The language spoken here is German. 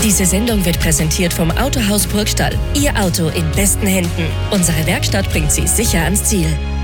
Diese Sendung wird präsentiert vom Autohaus Burgstall. Ihr Auto in besten Händen. Unsere Werkstatt bringt Sie sicher ans Ziel.